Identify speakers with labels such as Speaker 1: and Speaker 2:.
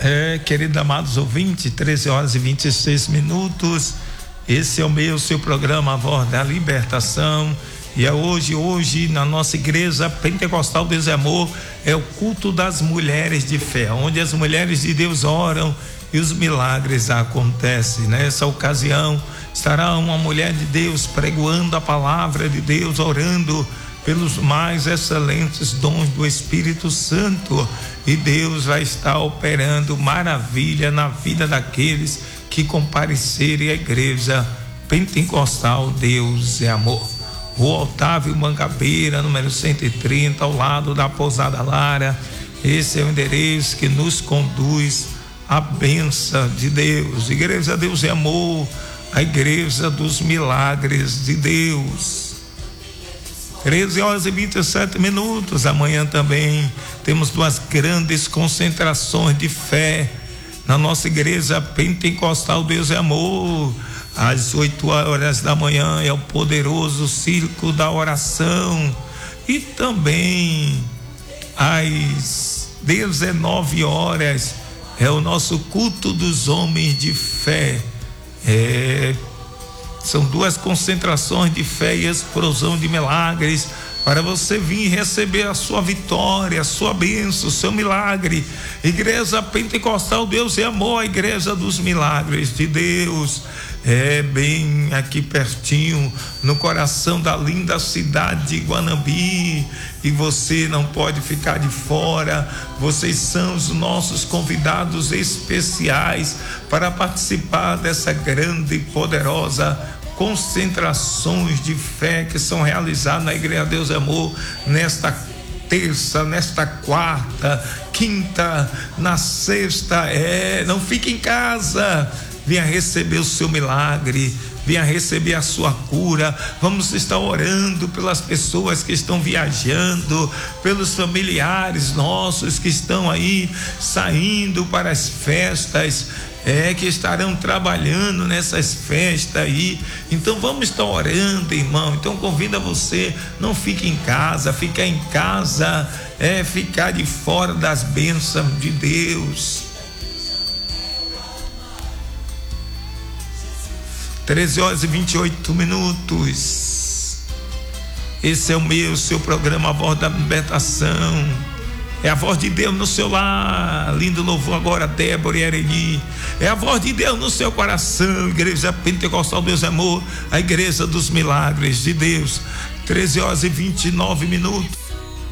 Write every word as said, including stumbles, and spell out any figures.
Speaker 1: É, queridos amados ouvintes, treze horas e vinte e seis minutos. Esse é o meu, seu programa, a voz da libertação. E é hoje, hoje, na nossa igreja pentecostal Deus é Amor, é o culto das mulheres de fé, onde as mulheres de Deus oram e os milagres acontecem. Nessa ocasião, estará uma mulher de Deus pregoando a palavra de Deus, orando pelos mais excelentes dons do Espírito Santo, e Deus vai estar operando maravilha na vida daqueles que comparecerem à igreja pentecostal Deus é Amor. Rua Otávio Mangabeira, número cento e trinta, ao lado da Pousada Lara. Esse é o endereço que nos conduz à bênção de Deus. Igreja Deus é Amor, a igreja dos milagres de Deus. treze horas e vinte e sete minutos. Amanhã também temos duas grandes concentrações de fé na nossa igreja pentecostal Deus é Amor. Às oito horas da manhã é o poderoso Circo da Oração, e também às dezenove horas é o nosso culto dos homens de fé. É, são duas concentrações de fé e explosão de milagres, para você vir receber a sua vitória, a sua bênção, o seu milagre. Igreja Pentecostal Deus é Amor, a igreja dos milagres de Deus. É bem aqui pertinho, no coração da linda cidade de Guanambi, e você não pode ficar de fora. Vocês são os nossos convidados especiais para participar dessa grande e poderosa concentrações de fé que são realizadas na Igreja Deus é Amor nesta terça, nesta quarta, quinta, na sexta. É, não fique em casa, venha receber o seu milagre, venha receber a sua cura. Vamos estar orando pelas pessoas que estão viajando, pelos familiares nossos que estão aí saindo para as festas, é, que estarão trabalhando nessas festas aí. Então vamos estar orando, irmão. Então convida você, não fique em casa. Ficar em casa é ficar de fora das bênçãos de Deus. treze horas e vinte e oito minutos. Esse é o meu, seu programa, a voz da libertação. É a voz de Deus no seu lar. Lindo louvor agora, Débora e Ereni. É a voz de Deus no seu coração. Igreja Pentecostal Deus é Amor, a igreja dos milagres de Deus. treze horas e vinte e nove minutos.